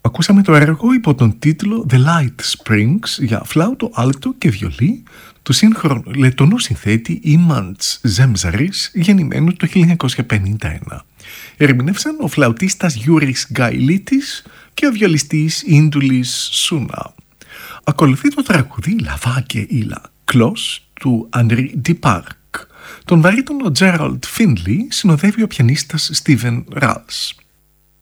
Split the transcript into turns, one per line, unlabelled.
Ακούσαμε το έργο υπό τον τίτλο «The Light Springs» για φλάουτο, άλτο και βιολί του σύγχρονου λετονού συνθέτη Ήμαντς Ζέμζαρης, γεννημένου το 1951. Ερμηνεύσαν ο φλαουτίστας Γιούρις Γκαηλίτης και ο βιολιστής Ίντουλης Σούνα. Ακολουθεί το τραγουδί «Λαβά και Ήλα Κλός» του Ανρί Ντιπάρκ. Τον βαρύτονο Τζέραλντ Φίνλι συνοδεύει ο πιανίστας Στίβεν Ράλς.